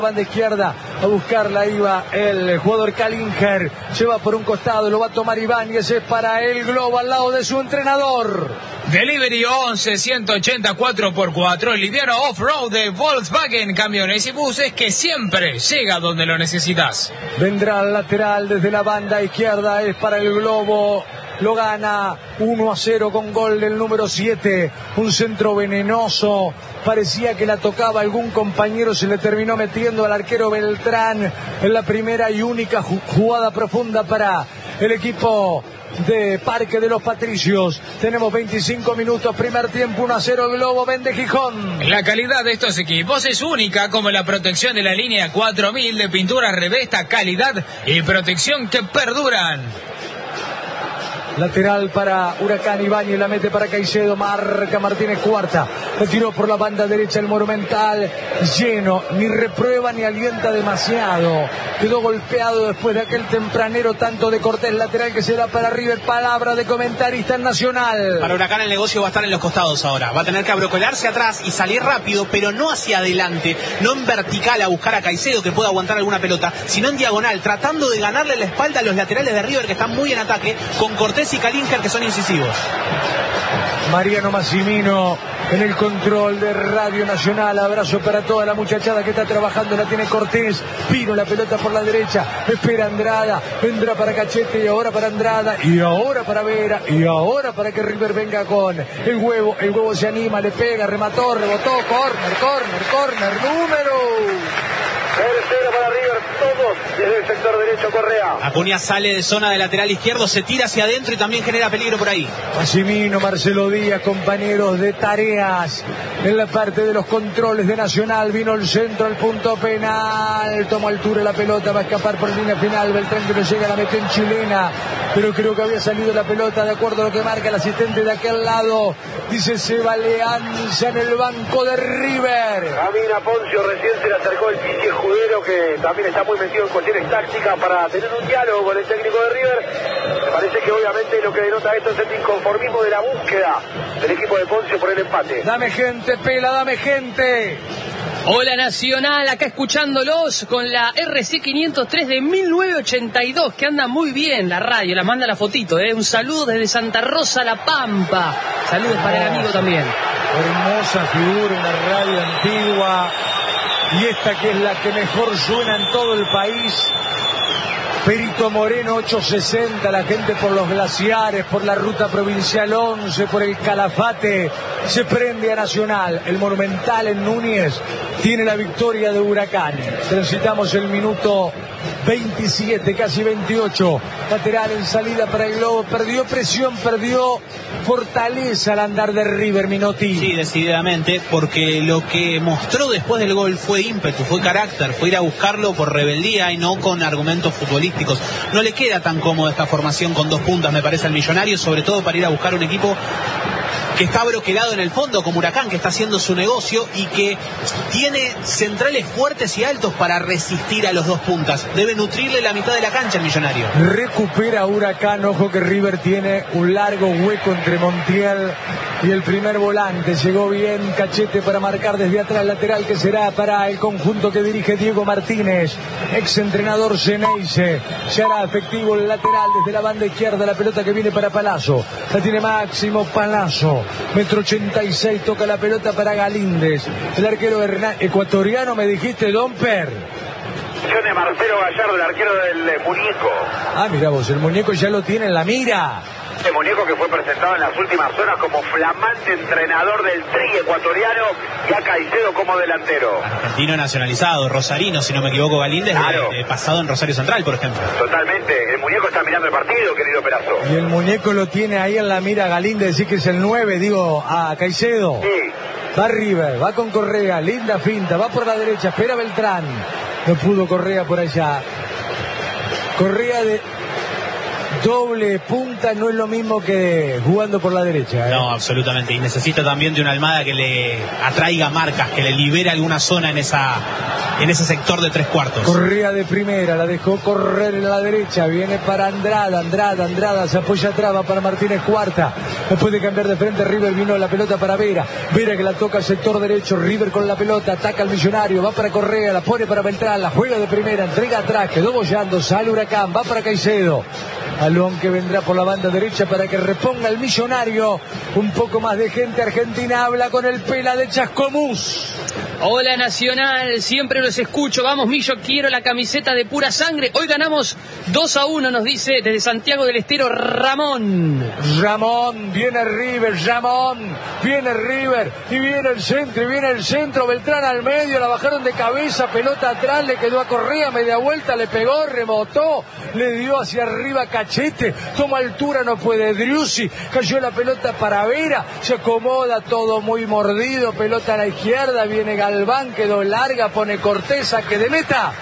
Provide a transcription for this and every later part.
Banda izquierda a buscarla iba el jugador Kalinger, lleva por un costado, lo va a tomar Ibáñez, es para el globo al lado de su entrenador. Delivery 11 180 4x4, el liviano off-road de Volkswagen Camiones y Buses, que siempre llega donde lo necesitas. Vendrá al lateral desde la banda izquierda, es para el globo. Lo gana 1-0 con gol del número 7. Un centro venenoso. Parecía que la tocaba algún compañero. Se le terminó metiendo al arquero Beltrán en la primera y única jugada profunda para el equipo de Parque de los Patricios. Tenemos 25 minutos, primer tiempo, 1-0 Globo, vende Gijón. La calidad de estos equipos es única, como la protección de la línea 4000 de pintura Revesta, calidad y protección que perduran. Lateral para Huracán, Ibáñez la mete para Caicedo, marca Martínez Cuarta, lo tiró por la banda derecha el Monumental, lleno, ni reprueba ni alienta demasiado, quedó golpeado después de aquel tempranero tanto de Cortés, lateral que será para River. Palabra de comentarista en Nacional. Para Huracán el negocio va a estar en los costados ahora, va a tener que abrocolarse atrás y salir rápido, pero no hacia adelante, no en vertical a buscar a Caicedo que pueda aguantar alguna pelota, sino en diagonal, tratando de ganarle la espalda a los laterales de River que están muy en ataque, con Cortés y Kalinger que son incisivos. Mariano Massimino en el control de Radio Nacional. Abrazo para toda la muchachada que está trabajando. La tiene Cortés, Pino, la pelota por la derecha, espera Andrada, vendrá para Cachete y ahora para Andrada y ahora para Vera y ahora para que River venga con el huevo se anima, le pega, remató, rebotó, corner, número. Tercero para River, todos desde el sector derecho. Correa. Acuña sale de zona de lateral izquierdo, se tira hacia adentro y también genera peligro por ahí. Massimino, Marcelo Díaz, compañeros de tareas en la parte de los controles de Nacional. Vino el centro al punto penal, tomó altura la pelota, va a escapar por línea final. Beltrán que no llega, la metió en chilena, pero creo que había salido la pelota de acuerdo a lo que marca el asistente de aquel lado. Dice Seba Leanza en el banco de River. Camina Poncio, recién se le acercó el Pichi Escudero, que también está muy metido en cuestiones tácticas para tener un diálogo con el técnico de River. Me parece que obviamente lo que denota esto es el inconformismo de la búsqueda del equipo de Poncio por el empate. Dame gente, Pela, dame gente. Hola Nacional, acá escuchándolos con la RC503 de 1982, que anda muy bien la radio, la manda la fotito, un saludo desde Santa Rosa, La Pampa. Saludos para el amigo también. Hermosa figura, una radio antigua, y esta que es la que mejor suena en todo el país. Perito Moreno 860, la gente por los glaciares, por la ruta provincial 11, por el Calafate, se prende a Nacional. El Monumental en Núñez tiene la victoria de Huracán. Transitamos el minuto 27, casi 28. Lateral en salida para el Globo. Perdió presión, perdió fortaleza al andar de River, Minotti. Sí, decididamente, porque lo que mostró después del gol fue ímpetu, fue carácter, fue ir a buscarlo por rebeldía y no con argumentos futbolísticos. No le queda tan cómoda esta formación con dos puntas, me parece, al Millonario, sobre todo para ir a buscar un equipo que está broquelado en el fondo como Huracán, que está haciendo su negocio y que tiene centrales fuertes y altos para resistir a los dos puntas. Debe nutrirle la mitad de la cancha el Millonario. Recupera Huracán, ojo que River tiene un largo hueco entre Montiel y el primer volante. Llegó bien Cachete para marcar desde atrás, lateral que será para el conjunto que dirige Diego Martínez, ex entrenador Ceneice. Se hará efectivo el lateral desde la banda izquierda, la pelota que viene para Palazzo, la tiene Máximo Palazzo, 1,86 m, toca la pelota para Galíndez, el arquero ecuatoriano, me dijiste, Domper. De Marcelo Gallardo, el arquero del Muñeco. Ah, mira vos, el Muñeco ya lo tiene en la mira. El Muñeco que fue presentado en las últimas horas como flamante entrenador del Tri ecuatoriano y a Caicedo como delantero. Argentino nacionalizado, rosarino, si no me equivoco, Galíndez, claro. Pasado en Rosario Central, por ejemplo. Totalmente, el Muñeco está mirando el partido, querido Perazo. Y el Muñeco lo tiene ahí en la mira Galíndez, decir que es el 9, digo, a Caicedo. Sí. Va River, va con Correa, linda finta, va por la derecha, espera Beltrán. No pudo Correa por allá. Correa de doble punta no es lo mismo que jugando por la derecha. No, absolutamente. Y necesita también de una Almada que le atraiga marcas, que le libere alguna zona en esa en ese sector de 3/4. Correa de primera, la dejó correr en la derecha, viene para Andrada, se apoya atrás, va para Martínez Cuarta, después de cambiar de frente River, vino la pelota para Vera que la toca al sector derecho, River con la pelota, ataca al Millonario, va para Correa, la pone para Beltrán, la juega de primera, entrega atrás, quedó bollando, sale Huracán, va para Caicedo. Balón que vendrá por la banda derecha para que reponga el Millonario. Un poco más de gente argentina habla con el Pela de Chascomús. Hola Nacional, siempre los escucho. Vamos Millo, quiero la camiseta de pura sangre. Hoy ganamos 2-1, nos dice desde Santiago del Estero Ramón. Viene River, y viene el centro, Beltrán al medio, la bajaron de cabeza, pelota atrás, le quedó a Correa, media vuelta, le pegó, rebotó, le dio hacia arriba Cachete, toma altura, no puede Driussi, cayó la pelota para Vera, se acomoda todo muy mordido, pelota a la izquierda, viene Galván, quedó larga, pone Cortés, que de meta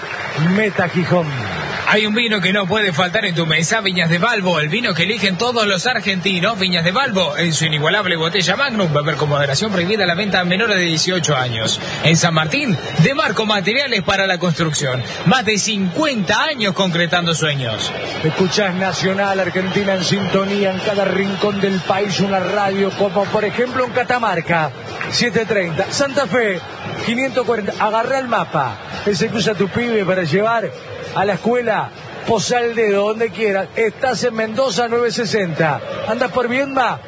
Gijón. Hay un vino que no puede faltar en tu mesa, Viñas de Balbo, el vino que eligen todos los argentinos. Viñas de Balbo, en su inigualable botella Magnum, beber con moderación, prohibida la venta a menores de 18 años. En San Martín, de Marco Materiales para la Construcción. Más de 50 años concretando sueños. Escuchás Nacional, Argentina en sintonía, en cada rincón del país, una radio, como por ejemplo en Catamarca, 730, Santa Fe, 540, agarrá el mapa, ese que usa tu pibe para llevar a la escuela, posa el dedo donde quieras. Estás en Mendoza 960, andas por Viedma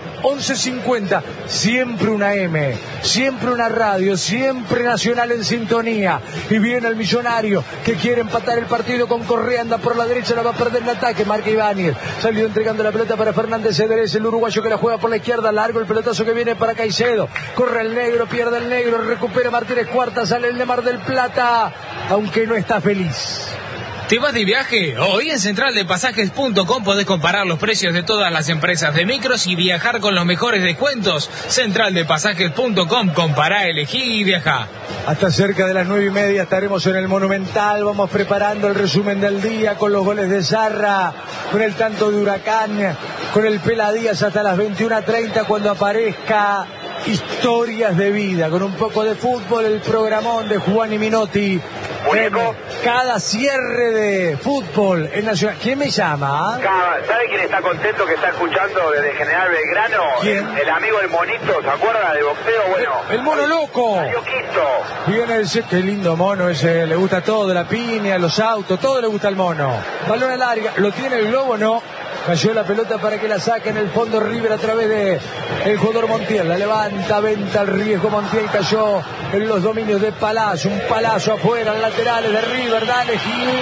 1150, siempre una M, siempre una radio, siempre Nacional en sintonía. Y viene el Millonario que quiere empatar el partido con Correa, anda por la derecha, la va a perder en ataque, marca Ibáñez, salió entregando la pelota para Fernández Cedrés, el uruguayo que la juega por la izquierda, largo el pelotazo que viene para Caicedo, corre el negro, pierde el negro, recupera Martínez Cuarta, sale el de Mar del Plata, aunque no está feliz. ¿Te vas de viaje? Hoy en centraldepasajes.com podés comparar los precios de todas las empresas de micros y viajar con los mejores descuentos. Centraldepasajes.com, compará, elegí y viajá. Hasta cerca de las 9:30 estaremos en el Monumental. Vamos preparando el resumen del día con los goles de Zarra, con el tanto de Huracán, con el Pela Díaz hasta las 21:30 cuando aparezca Historias de Vida, con un poco de fútbol, el programón de Juan y Minotti. Muñeco. Cada cierre de fútbol en Nacional. ¿Quién me llama? ¿Sabe quién está contento que está escuchando desde General Belgrano? ¿Quién? El amigo El Monito, ¿se acuerda de boxeo? Bueno, el mono loco. Salió quinto. Viene qué lindo mono ese, le gusta todo, la piña, los autos, todo le gusta al mono. Balón larga, ¿lo tiene el globo? No. Cayó la pelota para que la saque en el fondo River a través de el jugador Montiel. La levanta, venta el riesgo. Montiel cayó en los dominios de Palazzo. Un Palazzo afuera, en laterales de River. Dale,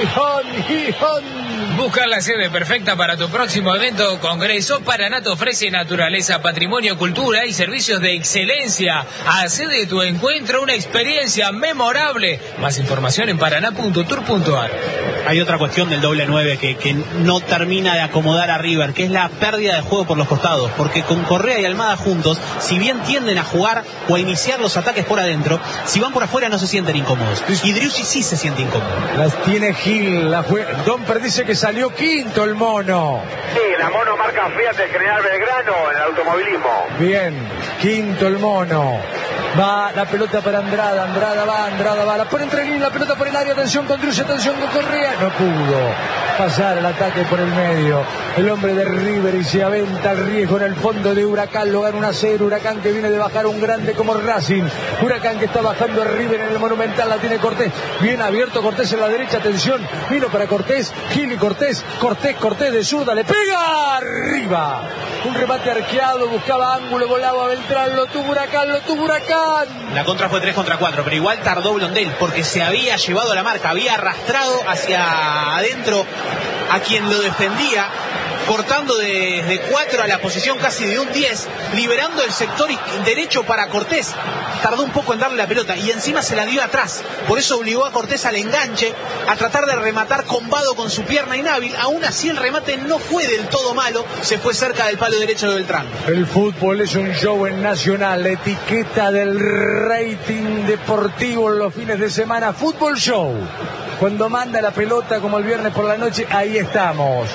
Gijón. Busca la sede perfecta para tu próximo evento o congreso. Paraná te ofrece naturaleza, patrimonio, cultura y servicios de excelencia. Hacé de tu encuentro una experiencia memorable. Más información en paraná.tour.ar. Hay otra cuestión del doble 9 que no termina de acomodar a River, que es la pérdida de juego por los costados, porque con Correa y Almada juntos, si bien tienden a jugar o a iniciar los ataques por adentro, si van por afuera no se sienten incómodos, y Driussi sí se siente incómodo. Las tiene Gil, Domper dice que salió quinto el mono. Sí, la mono marca Fiat de General Belgrano en el automovilismo. Bien, quinto el mono. Va la pelota para Andrada va, la pone entre Gil, la pelota por el área, atención con Driussi, atención con Correa, no pudo pasar el ataque por el medio, el hombre de River, y se aventa el riesgo en el fondo de Huracán, lo gana 1-0, Huracán que viene de bajar un grande como Racing, Huracán que está bajando a River en el Monumental, la tiene Cortés, bien abierto Cortés en la derecha, atención, vino para Cortés, Gil y Cortés de zurda, le pega arriba, un remate arqueado, buscaba ángulo, volaba a Beltrán, lo tuvo Huracán. La contra fue 3 contra 4, pero igual tardó Blondel, porque se había llevado a la marca, había arrastrado hacia adentro a quien lo defendía, cortando desde 4 a la posición casi de un 10, liberando el sector derecho para Cortés. Tardó un poco en darle la pelota y encima se la dio atrás, por eso obligó a Cortés al enganche, a tratar de rematar combado con su pierna inhábil. Aún así el remate no fue del todo malo, se fue cerca del palo derecho de Beltrán. El fútbol es un show en Nacional, la etiqueta del rating deportivo en los fines de semana, Fútbol Show. Cuando manda la pelota como el viernes por la noche, ahí estamos.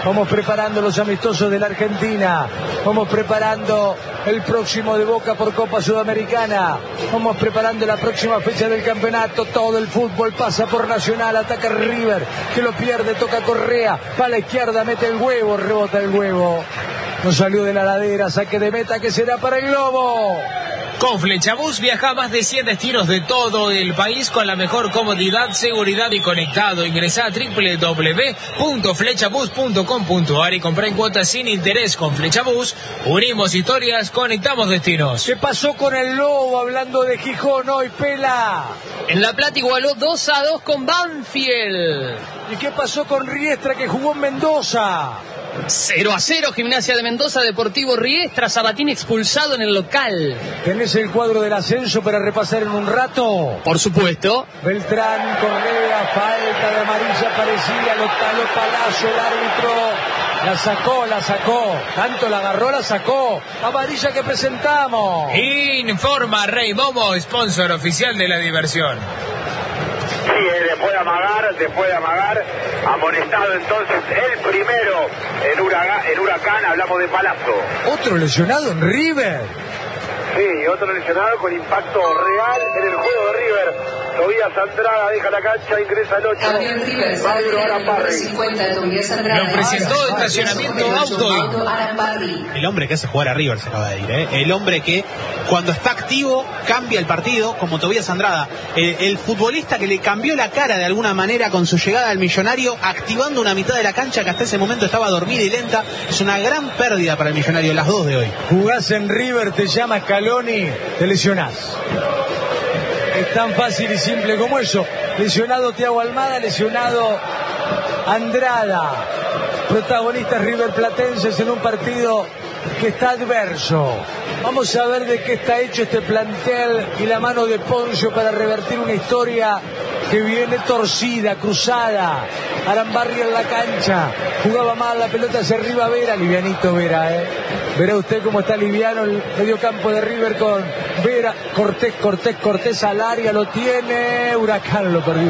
Vamos preparando los amistosos de la Argentina. Vamos preparando el próximo de Boca por Copa Sudamericana. Vamos preparando la próxima fecha del campeonato. Todo el fútbol pasa por Nacional. Ataca River, que lo pierde, toca Correa. Va a la izquierda, mete el huevo, rebota el huevo. No salió de la ladera, saque de meta que será para el Globo. Con Flechabús viaja a más de 100 destinos de todo el país con la mejor comodidad, seguridad y conectado. Ingresá a www.flechabús.com.ar y comprá en cuotas sin interés. Con Flechabús unimos historias, conectamos destinos. ¿Qué pasó con el Lobo hablando de Gijón hoy, Pela? En La Plata igualó 2-2 con Banfield. ¿Y qué pasó con Riestra que jugó en Mendoza? 0-0, Gimnasia de Mendoza, Deportivo Riestra, Sabatini expulsado en el local. ¿Tenés el cuadro del ascenso para repasar en un rato? Por supuesto. Beltrán, Correa, falta de amarilla parecida, lo taló Palacio, el árbitro. La sacó. Tanto la agarró, la sacó. Amarilla que presentamos. Informa Rey Momo, sponsor oficial de la diversión. Sí, después de amagar, amonestado entonces el primero en Huracán, hablamos de Palazzo. Otro lesionado en River. Sí, otro lesionado con impacto real en el juego de River. Tobías Andrada deja la cancha, ingresa el 8. Mauro Arambarri. Lo presentó estacionamiento auto. El hombre que hace jugar a River se acaba de ir, ¿eh? El hombre que cuando está activo cambia el partido, como Tobías Andrada. El futbolista que le cambió la cara de alguna manera con su llegada al Millonario, activando una mitad de la cancha que hasta ese momento estaba dormida y lenta. Es una gran pérdida para el Millonario, las dos de hoy. Jugás en River, te llama Scaloni, te lesionás. Es tan fácil y simple como eso. Lesionado Thiago Almada, lesionado Andrada. Protagonistas riverplatenses en un partido que está adverso. Vamos a ver de qué está hecho este plantel y la mano de Poncio para revertir una historia que viene torcida, cruzada. Arambarri en la cancha, jugaba mal, la pelota hacia arriba Vera, livianito Vera, verá usted cómo está liviano el mediocampo de River con Vera, Cortés al área, lo tiene Huracán, lo perdió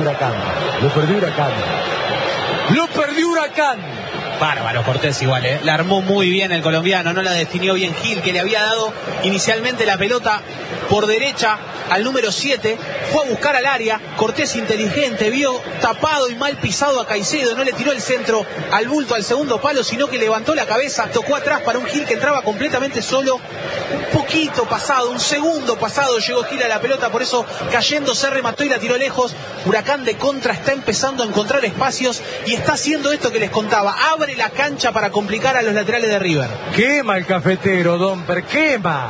Huracán. Bárbaro Cortés igual, la armó muy bien el colombiano, no la definió bien Gil, que le había dado inicialmente la pelota por derecha al número 7, fue a buscar al área, Cortés inteligente, vio tapado y mal pisado a Caicedo, no le tiró el centro al bulto al segundo palo, sino que levantó la cabeza, tocó atrás para un Gil que entraba completamente solo, un poquito pasado, un segundo pasado llegó Gil a la pelota, por eso cayendo se remató y la tiró lejos. Huracán de contra está empezando a encontrar espacios y está haciendo esto que les contaba, abre la cancha para complicar a los laterales de River. Quema el cafetero, Domper, quema.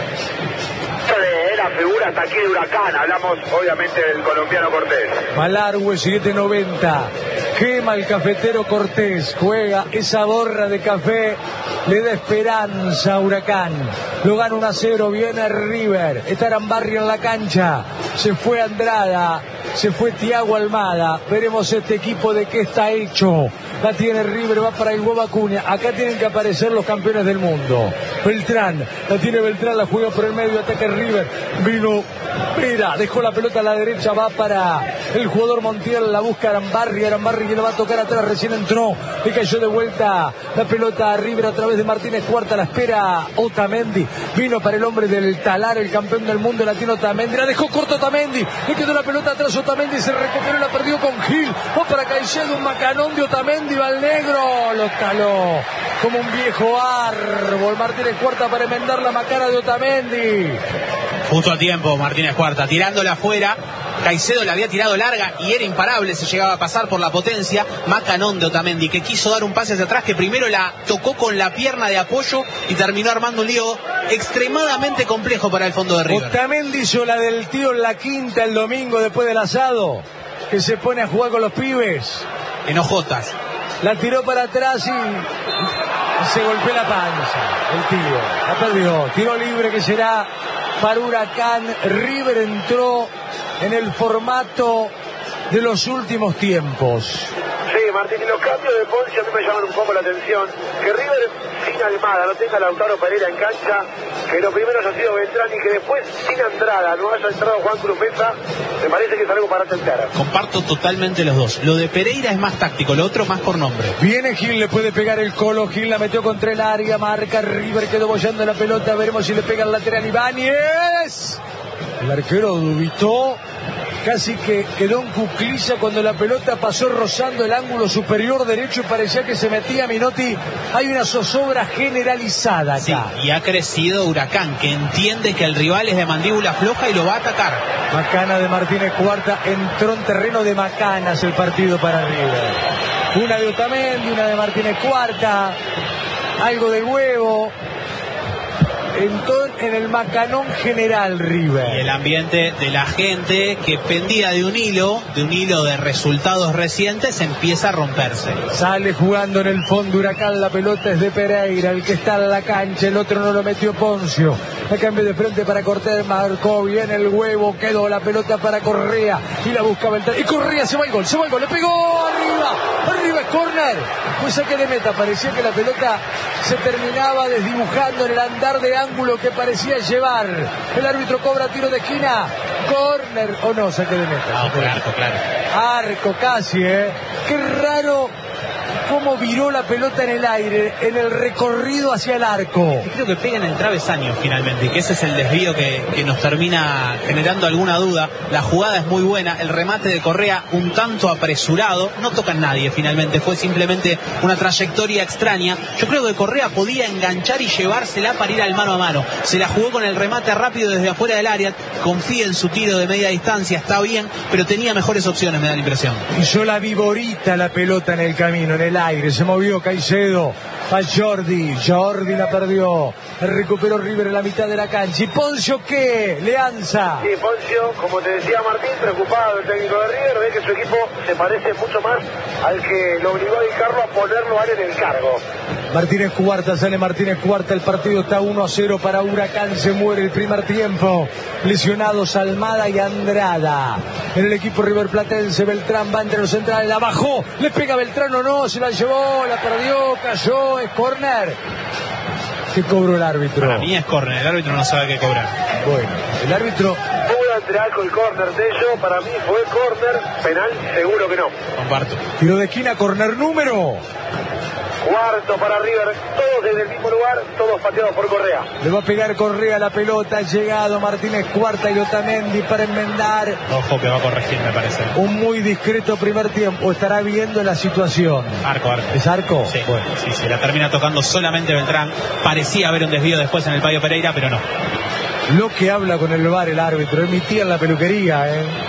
La figura hasta aquí de Huracán, hablamos obviamente del colombiano Cortés. Malargüe 790, quema el cafetero Cortés, juega esa borra de café, le da esperanza a Huracán, lo gana 1-0, viene River, está Arambarri en la cancha, se fue Andrada, se fue Thiago Almada, veremos este equipo de qué está hecho. La tiene River, va para el Huevo Acuña. Acá tienen que aparecer los campeones del mundo. Beltrán, la tiene Beltrán, la juega por el medio, ataca River. Vino Vera, dejó la pelota a la derecha, va para el jugador Montiel, la busca Arambarri que lo va a tocar atrás, recién entró, le cayó de vuelta la pelota a River a través de Martínez Cuarta, la espera Otamendi, vino para el hombre del Talar, el campeón del mundo latino Otamendi, la dejó corto Otamendi, le quedó la pelota atrás Otamendi, se recuperó, la perdió con Gil, va para Caicedo, un macanón de Otamendi, va al negro, lo taló como un viejo árbol, Martínez Cuarta para enmendar la macana de Otamendi. Justo a tiempo Martínez Cuarta, tirándola afuera. Caicedo la había tirado larga y era imparable, se llegaba a pasar por la potencia. Macanón de Otamendi, que quiso dar un pase hacia atrás, que primero la tocó con la pierna de apoyo y terminó armando un lío extremadamente complejo para el fondo de River. Otamendi hizo la del tío en la quinta el domingo después del asado, que se pone a jugar con los pibes. Enojotas. La tiró para atrás y se golpeó la panza. El tío la perdió. Tiro libre que será para Huracán. River entró en el formato de los últimos tiempos. Sí, Martín, y los cambios de Ponce a mí me llaman un poco la atención. Que River sin Almada no tenga a Lautaro Pereira en cancha, que lo primero haya sido Beltrán y que después sin Andrada no haya entrado Juan Cruz Mesa, Me parece que es algo para tentar. Comparto totalmente los dos. Lo de Pereira es más táctico, lo otro más por nombre. Viene Gil, le puede pegar el Colo. Gil la metió contra el área, marca River, quedó bollando la pelota. Veremos si le pega el lateral Ibáñez. El arquero dubitó. Casi que quedó en cuclilla cuando la pelota pasó rozando el ángulo superior derecho y parecía que se metía Minotti. Hay una zozobra generalizada acá. Sí, y ha crecido Huracán, que entiende que el rival es de mandíbula floja y lo va a atacar. Macana de Martínez Cuarta, entró en terreno de Macanas el partido para River. Una de Otamendi, una de Martínez Cuarta, algo de Huevo. Entró en el macanón general River. Y el ambiente de la gente que pendía de un hilo de resultados recientes empieza a romperse. Sale jugando en el fondo Huracán, la pelota es de Pereira, el que está en la cancha, el otro no lo metió Poncio. La cambio de frente para Cortés, marcó bien el Huevo, quedó la pelota para Correa y la busca Beltrán. Y Correa se va el gol, le pegó arriba es córner. Pues saque de meta, parecía que la pelota se terminaba desdibujando en el andar de ángulo que parecía llevar. El árbitro cobra tiro de esquina, córner o no, saque de meta. No, por arco, claro. Arco casi, Qué raro cómo viró la pelota en el aire, en el recorrido hacia el arco. Y creo que pega en el travesaño finalmente, que ese es el desvío que nos termina generando alguna duda. La jugada es muy buena, el remate de Correa un tanto apresurado, no toca a nadie finalmente, fue simplemente una trayectoria extraña. Yo creo que Correa podía enganchar y llevársela para ir al mano a mano. Se la jugó con el remate rápido desde afuera del área, confía en su tiro de media distancia, está bien, pero tenía mejores opciones, me da la impresión. Y yo la vi borita la pelota en el camino, en el aire, se movió Caicedo a Jordi la perdió, recuperó River en la mitad de la cancha. ¿Y Poncio qué? Leanza. Sí, Poncio, como te decía Martín, preocupado el técnico de River, ve que su equipo se parece mucho más al que lo obligó a Di Carlo a ponerlo a él en el cargo. Martínez Cuarta, sale Martínez Cuarta, el partido está 1-0 para Huracán, se muere el primer tiempo. Lesionados Almada y Andrada. En el equipo riverplatense, Beltrán va entre los centrales, la bajó, le pega Beltrán o no, se la llevó, la perdió, cayó, es córner. ¿Qué cobró el árbitro? Para mí es córner, el árbitro no sabe qué cobrar. Bueno, el árbitro... Pudo entrar con el córner de ellos, para mí fue córner, penal seguro que no. Comparto. Tiro de esquina, córner número... Cuarto para River, todos desde el mismo lugar, todos pateados por Correa. Le va a pegar Correa la pelota, ha llegado Martínez Cuarta y Otamendi para enmendar. Ojo que va a corregir, me parece. Un muy discreto primer tiempo, estará viendo la situación. Arco. ¿Es arco? Sí, bueno, sí, la termina tocando solamente Beltrán. Parecía haber un desvío después en el Payo Pereira, pero no. Lo que habla con el VAR el árbitro, emitía en la peluquería,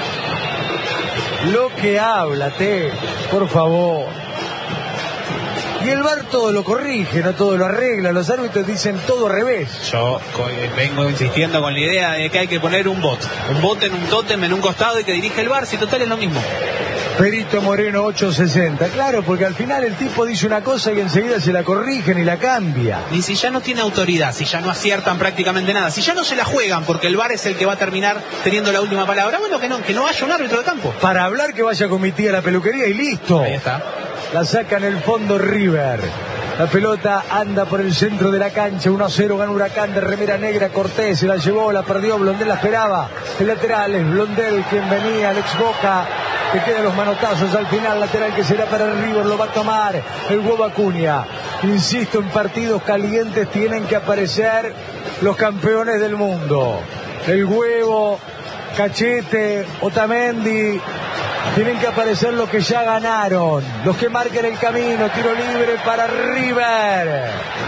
Lo que habla, por favor. Y el VAR todo lo corrige, no todo lo arregla. Los árbitros dicen todo al revés. Yo vengo insistiendo con la idea de que hay que poner un bot en un tótem en un costado y que dirige el VAR, si total es lo mismo. Perito Moreno 860, claro, porque al final el tipo dice una cosa y enseguida se la corrigen y la cambia. Ni si ya no tiene autoridad, si ya no aciertan prácticamente nada, si ya no se la juegan porque el VAR es el que va a terminar teniendo la última palabra, bueno, que no haya un árbitro de campo. Para hablar que vaya con mi tía a la peluquería y listo. Ahí está. La saca en el fondo River. La pelota anda por el centro de la cancha. 1-0 gana Huracán de remera negra. Cortés se la llevó, la perdió. Blondel la esperaba. El lateral es Blondel quien venía. Alex Boca que quedan los manotazos al final. Lateral que será para el River. Lo va a tomar el Huevo Acuña. Insisto, en partidos calientes tienen que aparecer los campeones del mundo. El Huevo, Cachete, Otamendi. Tienen que aparecer los que ya ganaron, los que marquen el camino. Tiro libre para River.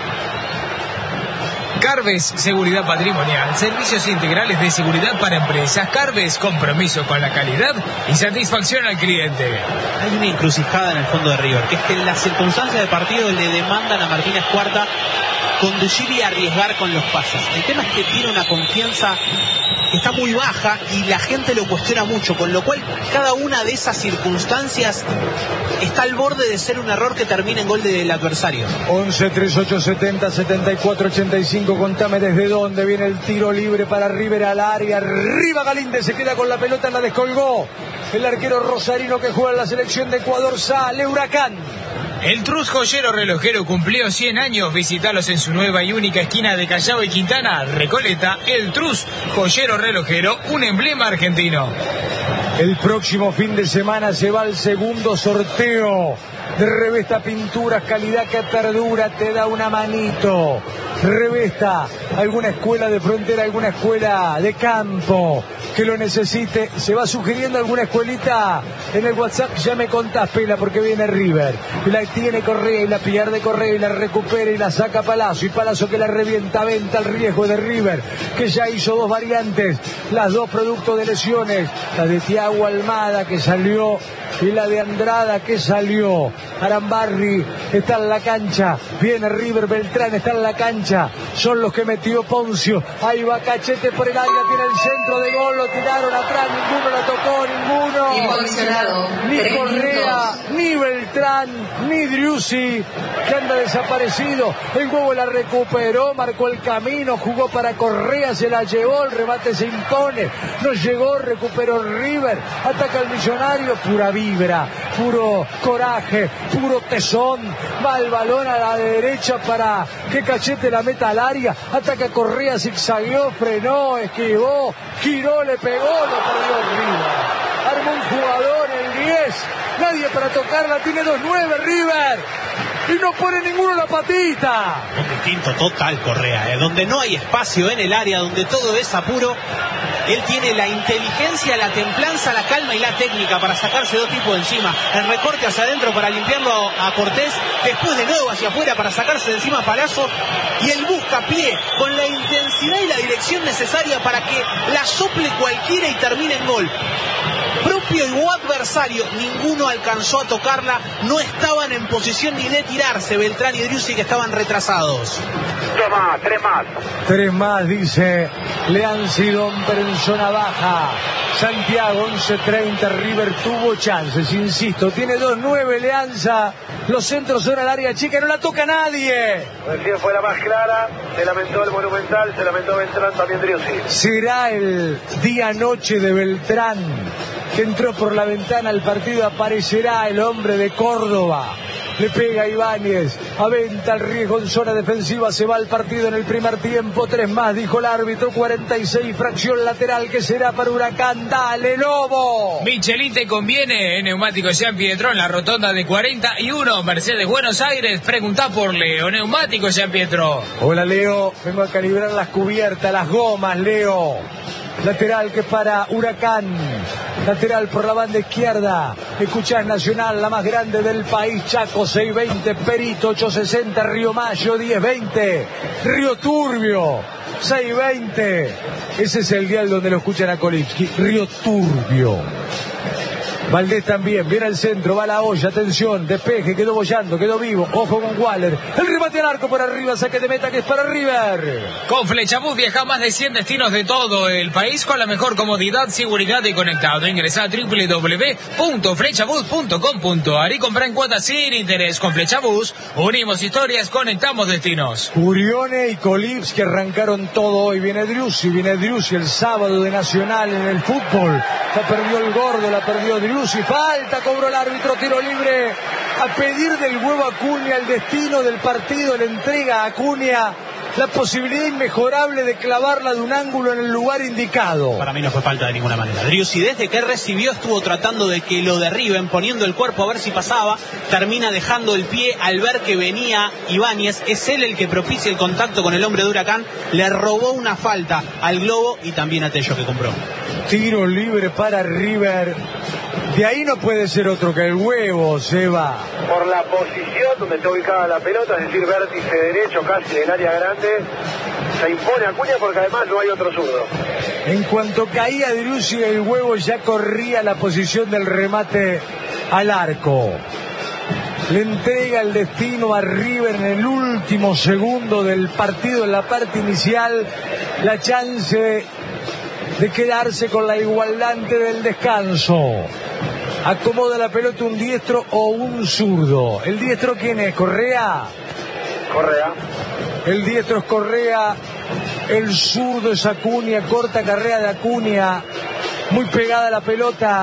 Carves Seguridad Patrimonial, servicios integrales de seguridad para empresas. Carves, compromiso con la calidad y satisfacción al cliente. Hay una encrucijada en el fondo de River, que es que en las circunstancias del partido le demandan a Martínez Cuarta conducir y arriesgar con los pases. El tema es que tiene una confianza que está muy baja y la gente lo cuestiona mucho, con lo cual cada una de esas circunstancias está al borde de ser un error que termine en gol del adversario. 11, 3, 8, 70, 74, 85. Contame desde dónde viene el tiro libre para River al área. Arriba Galíndez se queda con la pelota, la descolgó. El arquero rosarino que juega en la selección de Ecuador. Sale Huracán. El Trus Joyero Relojero cumplió 100 años. Visítalos en su nueva y única esquina de Callao y Quintana, Recoleta. El Trus Joyero Relojero, un emblema argentino. El próximo fin de semana se va al segundo sorteo de Revesta Pinturas, calidad que perdura, te da una manito. Revesta, alguna escuela de frontera, alguna escuela de campo que lo necesite, se va sugiriendo alguna escuelita en el WhatsApp, ya me contás, Pela, porque viene River, y la tiene Correa y la pierde Correa y la recupera y la saca Palazzo, y Palazzo que la revienta, venta el riesgo de River, que ya hizo 2 variantes, las 2 producto de lesiones, la de Thiago Almada que salió y la de Andrada que salió. Arambarri está en la cancha, viene River, Beltrán está en la cancha, son los que metió Poncio, ahí va Cachete por el área, tiene el centro de gol, lo tiraron atrás, ninguno la tocó, ninguno, ni Correa, ni Beltrán, ni Driussi, que anda desaparecido. El Huevo la recuperó, marcó el camino, jugó para Correa, se la llevó, el remate se impone, no llegó, recuperó River, ataca al Millonario, pura vibra, puro coraje, puro tesón, va el balón a la derecha para que Cachete la meta al área, ataca Correa, zigzagueó, frenó, esquivó, giró, le pegó, lo perdió River. Armó un jugador, el 10, nadie para tocarla, tiene 2-9 River, y no pone ninguno la patita. Un distinto total Correa, donde no hay espacio en el área, donde todo es apuro. Él tiene la inteligencia, la templanza, la calma y la técnica para sacarse 2 tipos de encima. El recorte hacia adentro para limpiarlo a Cortés, después de nuevo hacia afuera para sacarse de encima a Palazzo, y el buscapié con la intensidad y la dirección necesaria para que la sople cualquiera y termine en gol. Propio y adversario, ninguno alcanzó a tocarla, no estaban en posición ni de tirarse Beltrán y Driussi, que estaban retrasados. 3 más, dice Leanzi Domper en zona baja. Santiago, 11:30, River tuvo chances, insisto, tiene 2-9 Leanza, los centros son al área chica, no la toca nadie. Recién fue la más clara, se lamentó el Monumental, se lamentó Beltrán, también Driussi. Será el día-noche de Beltrán, que entró por la ventana al partido, aparecerá el hombre de Córdoba. Le pega a Ibáñez, aventa el riesgo en zona defensiva, se va al partido en el primer tiempo, 3 más, dijo el árbitro, 46, fracción lateral que será para Huracán, dale Lobo. Michelin te conviene, en Neumáticos San Pietro, en la rotonda de 41, Mercedes Buenos Aires, preguntá por Leo, Neumáticos San Pietro. Hola Leo, vengo a calibrar las cubiertas, las gomas, Leo. Lateral que para Huracán, lateral por la banda izquierda, escuchás Nacional, la más grande del país, Chaco 620, Perito 860, Río Mayo 1020, Río Turbio 620, ese es el dial donde lo escuchan a Kolipski, Río Turbio. Valdés también, viene al centro, va la olla, atención, despeje, quedó bollando, quedó vivo, ojo con Waller, el remate al arco por arriba, saque de meta que es para River. Con Flechabús viaja más de 100 destinos de todo el país con la mejor comodidad, seguridad y conectado. Ingresa a www.flechabús.com.ar y compra en cuotas sin interés. Con Flechabús unimos historias, conectamos destinos. Urione y Colips que arrancaron todo hoy, viene Driussi el sábado de Nacional en el fútbol, la perdió el gordo, la perdió Driussi. Falta, cobró el árbitro, tiro libre, a pedir del Huevo Acuña el destino del partido, le entrega a Acuña la posibilidad inmejorable de clavarla de un ángulo en el lugar indicado. Para mí no fue falta de ninguna manera. Driussi desde que recibió estuvo tratando de que lo derriben, poniendo el cuerpo a ver si pasaba, termina dejando el pie al ver que venía Ibáñez, es él el que propicia el contacto con el hombre de Huracán, le robó una falta al Globo y también a Tello que compró. Tiro libre para River. De ahí no puede ser otro que el Huevo, Seba. Por la posición donde está ubicada la pelota, es decir, vértice derecho casi del área grande, se impone Acuña porque además no hay otro zurdo. En cuanto caía Driussi, el Huevo ya corría la posición del remate al arco. Le entrega el destino a River en el último segundo del partido, en la parte inicial, la chance de quedarse con la igualdad antes del descanso. Acomoda la pelota un diestro o un zurdo. ¿El diestro quién es? ¿Correa? Correa. El diestro es Correa, el zurdo es Acuña, corta carrera de Acuña, muy pegada la pelota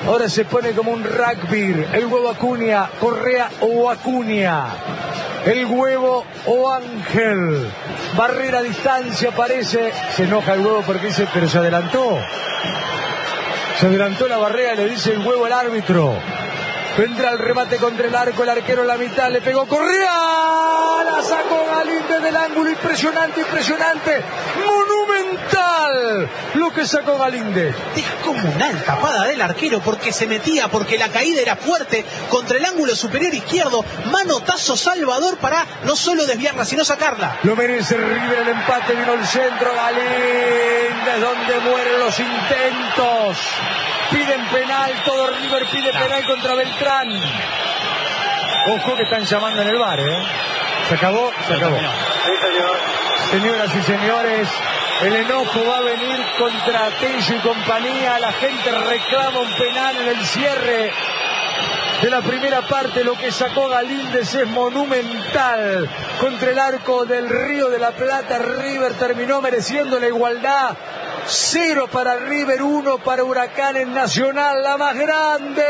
Ahora se pone como un rugby. El huevo Acuña, Correa o Acuña. El huevo o Ángel. Barrera a distancia aparece. Se enoja el huevo porque dice, pero se adelantó. Se adelantó la barrera, le dice el huevo al árbitro. Vendrá el remate contra el arco, el arquero en la mitad, le pegó Correa, la sacó Galíndez del ángulo, impresionante, impresionante, monumental lo que sacó Galíndez. Descomunal tapada del arquero porque se metía, porque la caída era fuerte contra el ángulo superior izquierdo, manotazo Salvador para no solo desviarla, sino sacarla. Lo merece River, el empate, vino el centro, Galíndez, donde mueren los intentos. Piden penal, todo River pide penal contra Beltrán. Ojo que están llamando en el VAR, ¿eh? Se acabó, se acabó. Sí, señor. Señoras y señores, el enojo va a venir contra Tello y compañía. La gente reclama un penal en el cierre de la primera parte. Lo que sacó Galíndez es monumental. Contra el arco del Río de la Plata, River terminó mereciendo la igualdad. 0 para River, 1 para Huracán en Nacional, la más grande.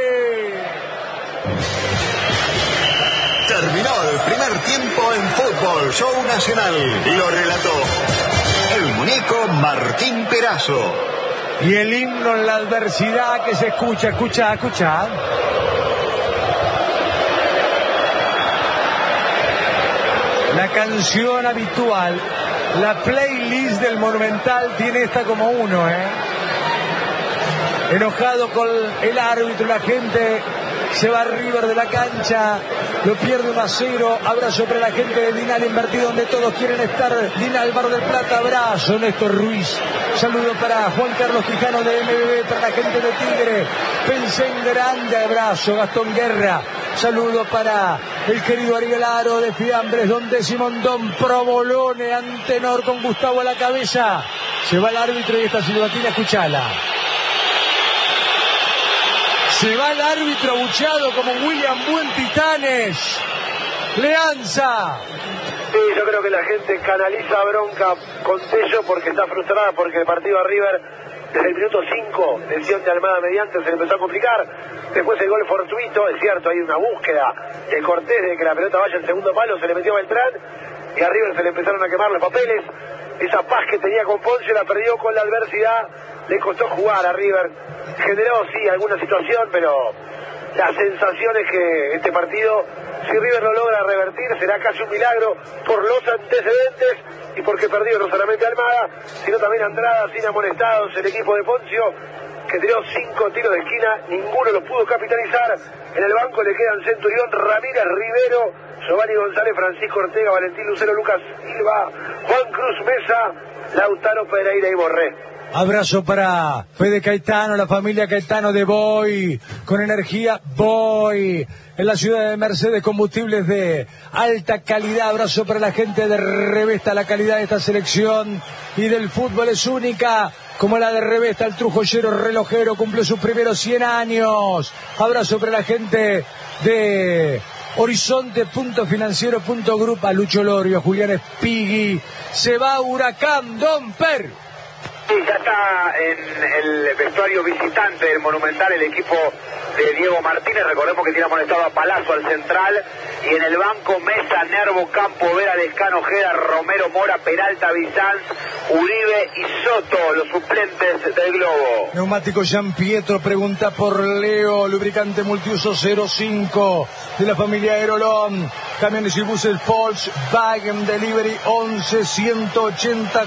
Terminó el primer tiempo en Fútbol Show Nacional. Lo relató el muñeco Martín Perazo. Y el himno en la adversidad que se escucha. La canción habitual, la playlist del Monumental tiene esta como uno, Enojado con el árbitro, la gente se va a River de la cancha, lo pierde 1-0, abrazo para la gente de Dinal Invertido, donde todos quieren estar. Dinal Bar del Plata, abrazo, Néstor Ruiz. Saludo para Juan Carlos Quijano de MBB, para la gente de Tigre. Pensé en grande, abrazo, Gastón Guerra. Saludo para el querido Ariel Aro de Fiambres, don Décimo Don Provolone, Antenor con Gustavo a la cabeza. Se va el árbitro y esta silbatina, escuchala. Se va el árbitro abucheado como William Buen Titanes. Leanza. Sí, yo creo que la gente canaliza bronca con Tello porque está frustrada porque el partido a River desde el minuto 5, lesión de Almada mediante, se le empezó a complicar. Después el gol fortuito, es cierto, hay una búsqueda de Cortés de que la pelota vaya al segundo palo, se le metió Beltrán y a River se le empezaron a quemar los papeles. Esa paz que tenía con Ponce la perdió con la adversidad, le costó jugar a River. Generó, sí, alguna situación, pero la sensación es que este partido, si River lo logra revertir, será casi un milagro por los antecedentes y porque perdió no solamente Almada, sino también Andrada sin amonestados, el equipo de Poncio, que tiró 5 tiros de esquina, ninguno los pudo capitalizar. En el banco le quedan Centurión, Ramírez, Rivero, Giovanni González, Francisco Ortega, Valentín Lucero, Lucas Silva, Juan Cruz Mesa, Lautaro Pereira y Borré. Abrazo para Fede Caetano, la familia Caetano de Boy, con energía Boy, en la ciudad de Mercedes, combustibles de alta calidad. Abrazo para la gente de Revesta, la calidad de esta selección y del fútbol es única, como la de Revesta, el trujollero relojero cumplió sus primeros 100 años. Abrazo para la gente de Horizonte.financiero.group, a Lucho Lorio, a Julián Espigui. Se va Huracán, Don Per. Sí, ya está en el vestuario visitante del Monumental el equipo de Diego Martínez. Recordemos que tiene amonestado a Palazzo al central. Y en el banco Mesa, Nervo, Campo, Vera, Lescano, Ojeda, Romero, Mora, Peralta, Bizanz, Uribe y Soto, los suplentes del Globo. Neumático Jean Pietro pregunta por Leo, lubricante multiuso 05 de la familia Aerolón. Camiones y buses Volkswagen Delivery 11-180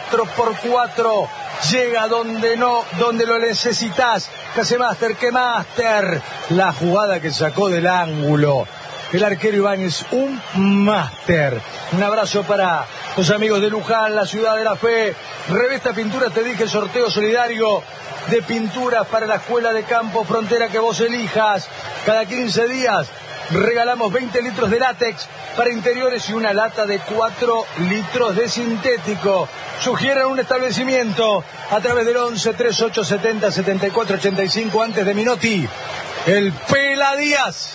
4x4. Llega donde lo necesitas. Casemaster, que Master. La jugada que sacó del ángulo el arquero Ibáñez, un máster. Un abrazo para los amigos de Luján, la ciudad de la fe. Revesta Pinturas, te dije, sorteo solidario de pinturas para la escuela de campo Frontera que vos elijas. Cada 15 días regalamos 20 litros de látex para interiores y una lata de 4 litros de sintético. Sugieran un establecimiento a través del 11 38 70 74 85 antes de Minotti. El Pela Díaz.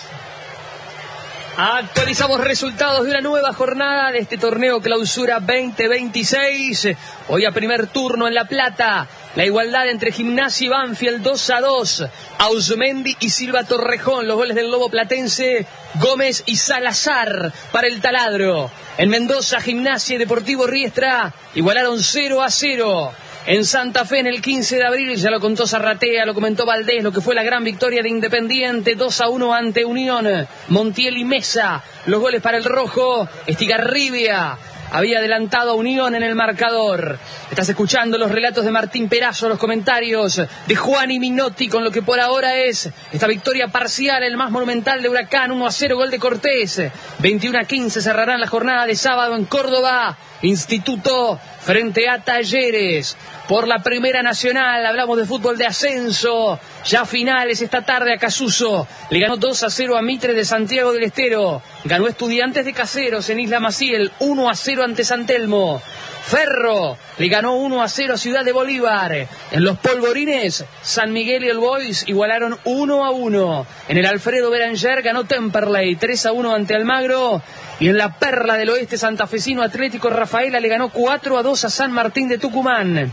Actualizamos resultados de una nueva jornada de este torneo Clausura 2026. Hoy a primer turno en La Plata. La igualdad entre Gimnasia y Banfield 2-2. Ausmendi y Silva Torrejón, los goles del Lobo Platense, Gómez y Salazar para el Taladro. En Mendoza, Gimnasia y Deportivo Riestra igualaron 0-0. En Santa Fe, en el 15 de abril, ya lo contó Zarratea, lo comentó Valdés, lo que fue la gran victoria de Independiente, 2-1 ante Unión. Montiel y Mesa, los goles para el rojo. Estigarribia había adelantado a Unión en el marcador. Estás escuchando los relatos de Martín Perazo, los comentarios de Juan y Minotti con lo que por ahora es esta victoria parcial, el más monumental de Huracán, 1-0, gol de Cortés. 21-15 cerrarán la jornada de sábado en Córdoba. Instituto frente a Talleres. Por la Primera Nacional, hablamos de fútbol de ascenso. Ya finales esta tarde a Casuso. Le ganó 2-0 a Mitre de Santiago del Estero. Ganó Estudiantes de Caseros en Isla Maciel, 1-0 ante San Telmo. Ferro le ganó 1-0 a Ciudad de Bolívar. En los Polvorines, San Miguel y el Boys igualaron 1-1. En el Alfredo Beranger ganó Temperley 3-1 ante Almagro. Y en la Perla del Oeste santafesino, Atlético Rafaela le ganó 4-2 a San Martín de Tucumán.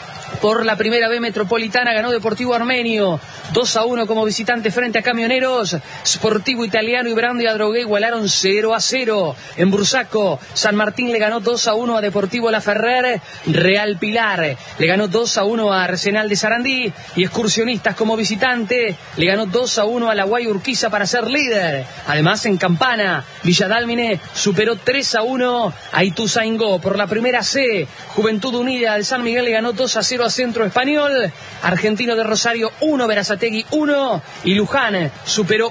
Por la Primera B Metropolitana ganó Deportivo Armenio 2-1 como visitante frente a Camioneros. Sportivo Italiano y Brandi Adrogué igualaron 0-0. En Bursaco, San Martín le ganó 2-1 a Deportivo La Ferrer. Real Pilar le ganó 2-1 a Arsenal de Sarandí. Y Excursionistas como visitante le ganó 2-1 a la Guay Urquiza para ser líder. Además, en Campana, Villadálmine superó 3-1 a Ituzaingó. Por la Primera C, Juventud Unida de San Miguel le ganó 2-0 a Centro Español. Argentino de Rosario 1, Berazategui 1 y Luján superó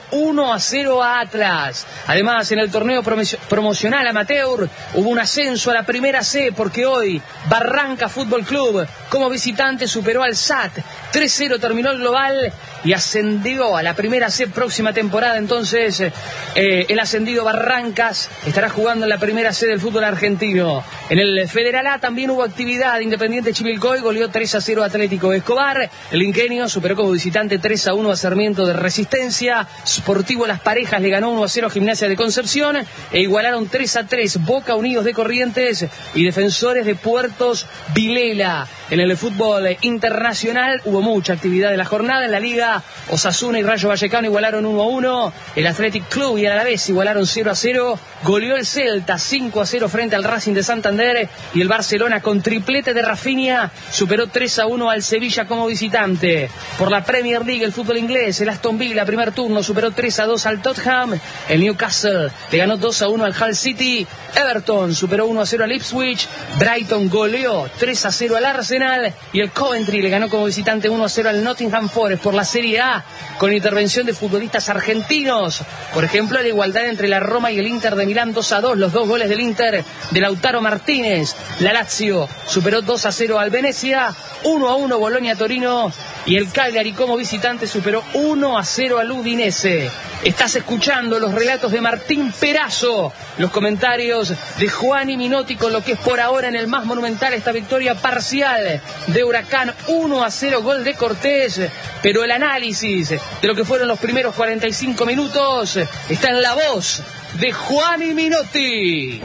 1-0 a Atlas. Además, en el torneo promocional amateur hubo un ascenso a la Primera C porque hoy Barranca Fútbol Club como visitante superó al SAT. 3-0 terminó el global y ascendió a la Primera C próxima temporada. Entonces, el ascendido Barrancas estará jugando en la Primera C del fútbol argentino. En el Federal A también hubo actividad. Independiente Chivilcoy goleó 3-0 Atlético Escobar. El Ingenio superó como visitante 3-1 a Sarmiento de Resistencia. Sportivo Las Parejas le ganó 1-0 a Gimnasia de Concepción e igualaron 3-3 Boca Unidos de Corrientes y Defensores de Puertos Vilela. En el fútbol internacional hubo mucha actividad en la jornada. En la Liga, Osasuna y Rayo Vallecano igualaron 1-1. El Athletic Club y el Alavés igualaron 0-0. Goleó el Celta 5-0 frente al Racing de Santander. Y el Barcelona, con triplete de Rafinha, superó 3-1 al Sevilla como visitante. Por la Premier League, el fútbol inglés, el Aston Villa, primer turno, superó 3-2 al Tottenham. El Newcastle le ganó 2-1 al Hull City. Everton superó 1-0 al Ipswich. Brighton goleó 3-0 al Arsenal. Y el Coventry le ganó como visitante 1-0 al Nottingham Forest. Por la Serie A, con intervención de futbolistas argentinos. Por ejemplo, la igualdad entre la Roma y el Inter de Milán 2-2. Los dos goles del Inter de Lautaro Martínez. La Lazio superó 2-0 al Venecia. 1-1 Bolonia-Torino. Y el Cagliari como visitante superó 1-0 al Udinese. Estás escuchando los relatos de Martín Perazo, los comentarios de Juan y Minotti con lo que es por ahora en el más monumental esta victoria parcial de Huracán, 1-0, gol de Cortés. Pero el análisis de lo que fueron los primeros 45 minutos está en la voz de Juan y Minotti.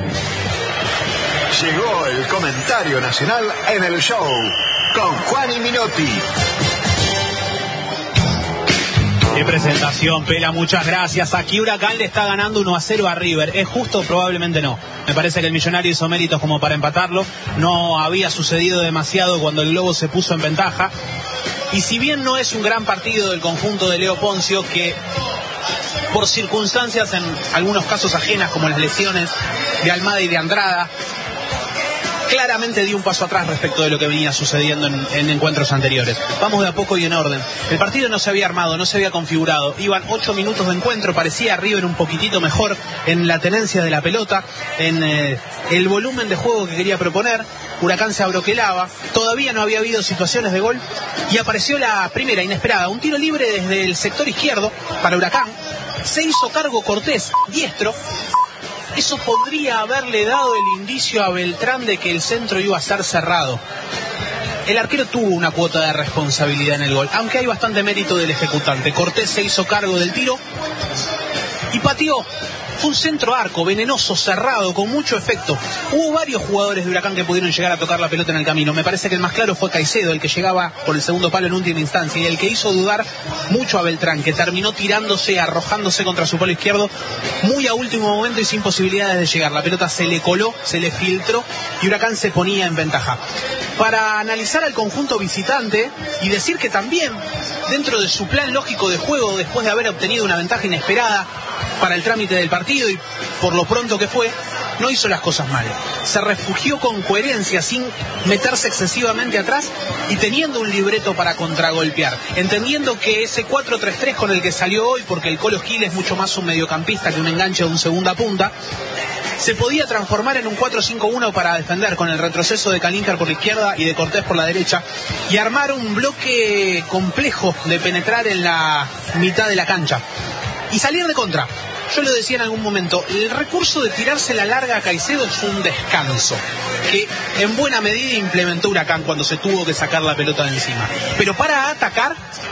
Llegó el comentario nacional en el show con Juan y Minotti. Qué presentación, Pela, muchas gracias. Aquí Huracán le está ganando 1-0 a River. ¿Es justo? Probablemente no. Me parece que el Millonario hizo méritos como para empatarlo. No había sucedido demasiado cuando el Globo se puso en ventaja. Y si bien no es un gran partido del conjunto de Leo Poncio, que por circunstancias en algunos casos ajenas como las lesiones de Almada y de Andrada, claramente dio un paso atrás respecto de lo que venía sucediendo en encuentros anteriores. Vamos de a poco y en orden. El partido no se había armado, no se había configurado. Iban 8 minutos de encuentro, parecía River un poquitito mejor en la tenencia de la pelota, en el volumen de juego que quería proponer. Huracán se abroquelaba, todavía no había habido situaciones de gol y apareció la primera inesperada, un tiro libre desde el sector izquierdo para Huracán. Se hizo cargo Cortés, diestro. Eso podría haberle dado el indicio a Beltrán de que el centro iba a estar cerrado. El arquero tuvo una cuota de responsabilidad en el gol, aunque hay bastante mérito del ejecutante. Cortés se hizo cargo del tiro y pateó. Fue un centro arco, venenoso, cerrado, con mucho efecto. Hubo varios jugadores de Huracán que pudieron llegar a tocar la pelota en el camino. Me parece que el más claro fue Caicedo, el que llegaba por el segundo palo en última instancia, y el que hizo dudar mucho a Beltrán, que terminó tirándose, arrojándose contra su palo izquierdo, muy a último momento y sin posibilidades de llegar. La pelota se le coló, se le filtró, y Huracán se ponía en ventaja. Para analizar al conjunto visitante y decir que también, dentro de su plan lógico de juego, después de haber obtenido una ventaja inesperada para el trámite del partido y por lo pronto que fue, no hizo las cosas mal. Se refugió con coherencia, sin meterse excesivamente atrás y teniendo un libreto para contragolpear, entendiendo que ese 4-3-3 con el que salió hoy, porque el Colo Gil es mucho más un mediocampista que un enganche de un segunda punta, se podía transformar en un 4-5-1 para defender, con el retroceso de Calíncar por la izquierda y de Cortés por la derecha, y armar un bloque complejo de penetrar en la mitad de la cancha y salir de contra. Yo lo decía en algún momento, el recurso de tirarse la larga a Caicedo es un descanso que en buena medida implementó Huracán cuando se tuvo que sacar la pelota de encima. Pero para atacar,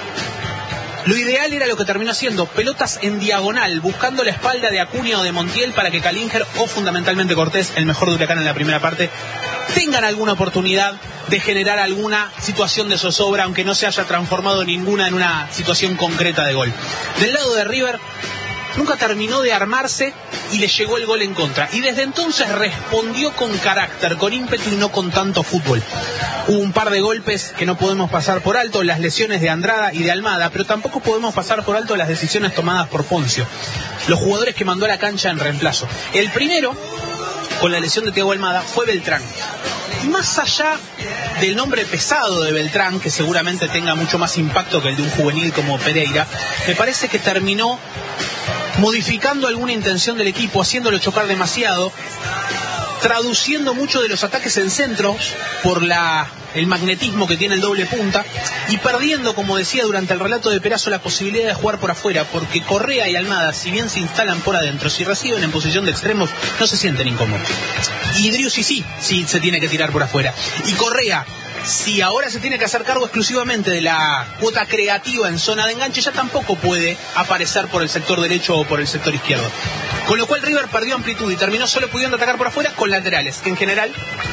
lo ideal era lo que terminó haciendo, pelotas en diagonal, buscando la espalda de Acuña o de Montiel para que Calínger o fundamentalmente Cortés, el mejor de Huracán en la primera parte, tengan alguna oportunidad de generar alguna situación de zozobra, aunque no se haya transformado ninguna en una situación concreta de gol. Del lado de River, nunca terminó de armarse y le llegó el gol en contra. Y desde entonces respondió con carácter, con ímpetu y no con tanto fútbol. Hubo un par de golpes que no podemos pasar por alto, las lesiones de Andrada y de Almada, pero tampoco podemos pasar por alto las decisiones tomadas por Poncio, los jugadores que mandó a la cancha en reemplazo. El primero, con la lesión de Thiago Almada, fue Beltrán. Y más allá del nombre pesado de Beltrán, que seguramente tenga mucho más impacto que el de un juvenil como Pereira, me parece que terminó modificando alguna intención del equipo, haciéndolo chocar demasiado, traduciendo mucho de los ataques en centros por el magnetismo que tiene el doble punta, y perdiendo, como decía durante el relato de Perazo, la posibilidad de jugar por afuera, porque Correa y Almada, si bien se instalan por adentro, si reciben en posición de extremos, no se sienten incómodos. Y Driussi sí se tiene que tirar por afuera. Y Correa, si ahora se tiene que hacer cargo exclusivamente de la cuota creativa en zona de enganche, ya tampoco puede aparecer por el sector derecho o por el sector izquierdo. Con lo cual River perdió amplitud y terminó solo pudiendo atacar por afuera con laterales, que en general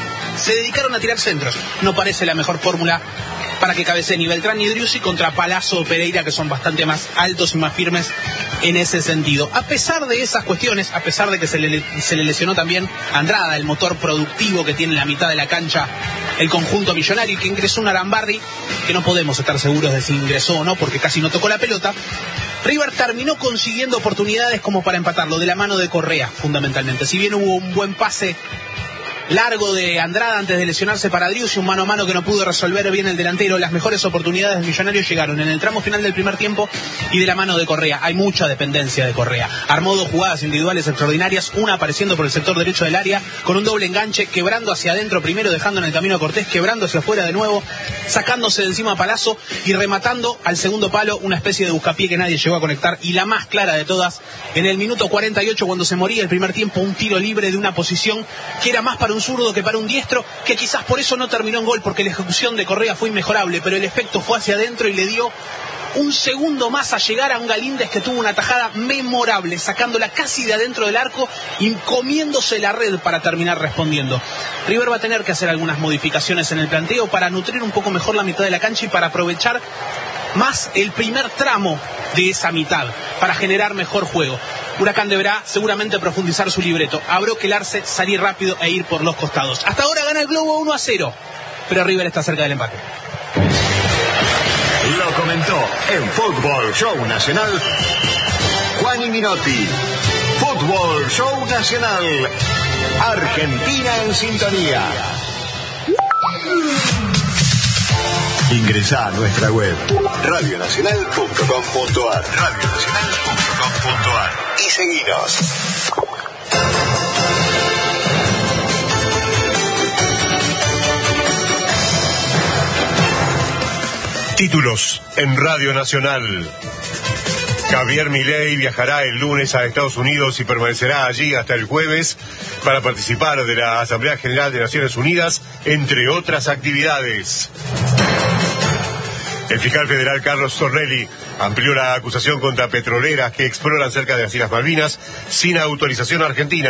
se dedicaron a tirar centros. No parece la mejor fórmula para que cabeceen ni Beltrán ni Driussi contra Palazzo o Pereira, que son bastante más altos y más firmes en ese sentido. A pesar de esas cuestiones, a pesar de que se le lesionó también Andrada, el motor productivo que tiene en la mitad de la cancha el conjunto millonario, que ingresó un Arambarri, que no podemos estar seguros de si ingresó o no, porque casi no tocó la pelota, River terminó consiguiendo oportunidades como para empatarlo, de la mano de Correa, fundamentalmente. Si bien hubo un buen pase largo de Andrada antes de lesionarse para Driussi, un mano a mano que no pudo resolver bien el delantero, las mejores oportunidades del millonario llegaron en el tramo final del primer tiempo y de la mano de Correa. Hay mucha dependencia de Correa. Armó dos jugadas individuales extraordinarias, una apareciendo por el sector derecho del área con un doble enganche, quebrando hacia adentro primero, dejando en el camino a Cortés, quebrando hacia afuera de nuevo, sacándose de encima a Palazzo y rematando al segundo palo, una especie de buscapié que nadie llegó a conectar. Y la más clara de todas, en el minuto 48, cuando se moría el primer tiempo, un tiro libre de una posición que era más para un zurdo que para un diestro, que quizás por eso no terminó en gol, porque la ejecución de Correa fue inmejorable, pero el efecto fue hacia adentro y le dio un segundo más a llegar a un Galíndez que tuvo una tajada memorable, sacándola casi de adentro del arco y comiéndose la red para terminar respondiendo. River va a tener que hacer algunas modificaciones en el planteo para nutrir un poco mejor la mitad de la cancha y para aprovechar más el primer tramo de esa mitad, para generar mejor juego. Huracán deberá seguramente profundizar su libreto, abroquelarse, salir rápido e ir por los costados. Hasta ahora gana el Globo 1-0, pero River está cerca del empate. Lo comentó en Fútbol Show Nacional Juan Minotti. Fútbol Show Nacional, Argentina en sintonía. Ingresá a nuestra web radionacional.com.ar y seguinos. Títulos en Radio Nacional. Javier Milei viajará el lunes a Estados Unidos y permanecerá allí hasta el jueves para participar de la Asamblea General de Naciones Unidas, entre otras actividades. El fiscal federal Carlos Tornelli amplió la acusación contra petroleras que exploran cerca de las Islas Malvinas sin autorización argentina.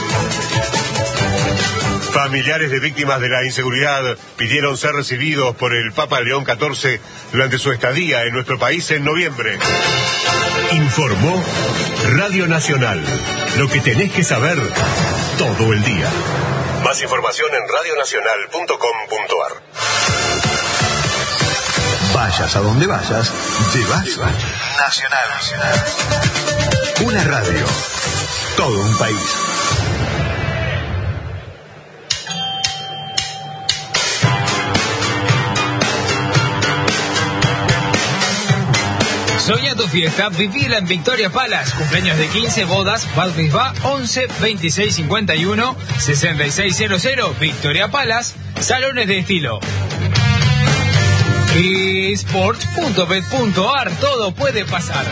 Familiares de víctimas de la inseguridad pidieron ser recibidos por el Papa León XIV durante su estadía en nuestro país en noviembre. Informó Radio Nacional. Lo que tenés que saber todo el día. Más información en radionacional.com.ar. Vayas a donde vayas, llevas Nacional. Una radio, todo un país. Soñá tu fiesta, vivila en Victoria Palace. Cumpleaños de 15, bodas, Bat Mitzvah, 11 26 51 6600. Victoria Palace, salones de estilo. Sports.bet.ar, todo puede pasar.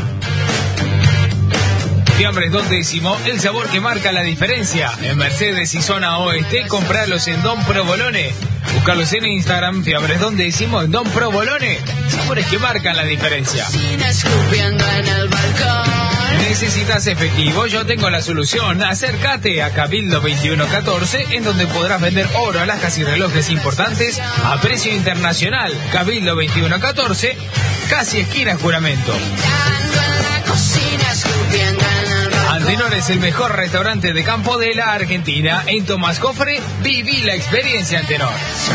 Fiambres Don Décimo, el sabor que marca la diferencia. En Mercedes y zona oeste, compralos en Don Provolone. Buscarlos en Instagram, Fiambres Don Décimo, en Don Provolone. Sabores que marcan la diferencia. ¿Necesitas efectivo? Yo tengo la solución. Acércate a Cabildo 2114, en donde podrás vender oro, alhajas y relojes importantes a precio internacional. Cabildo 2114, casi esquina Juramento. Antenor es el mejor restaurante de campo de la Argentina. En Tomás Cofre, viví la experiencia Antenor.